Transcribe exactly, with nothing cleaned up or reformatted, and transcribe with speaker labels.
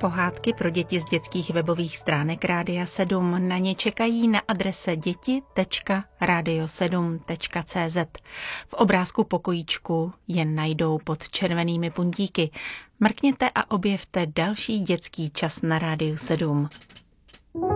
Speaker 1: Pohádky pro děti z dětských webových stránek Rádia sedm na ně čekají na adrese děti tečka radio sedm tečka cé zet. V obrázku pokojíčku je najdou pod červenými puntíky. Mrkněte a objevte další dětský čas na Rádiu sedm.